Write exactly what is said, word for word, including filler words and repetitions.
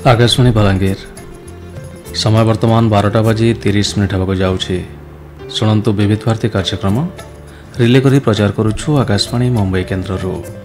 आकाशवाणी बलांगीर समय वर्तमान बारटा बाजी तीस मिनिट होगा जाऊँगी। शुणु विविध भारती कार्यक्रम रिले करी प्रचार करुछु आकाशवाणी मुंबई केन्द्र।